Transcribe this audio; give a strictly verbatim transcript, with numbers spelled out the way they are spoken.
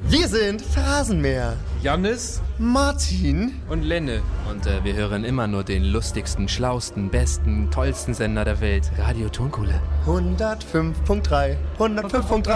Wir sind Phrasenmäher. Jannis, Martin und Lenne. Und äh, wir hören immer nur den lustigsten, schlausten, besten, tollsten Sender der Welt. Radio Tonkuhle. hundertfünf Komma drei. hundertfünf Komma drei.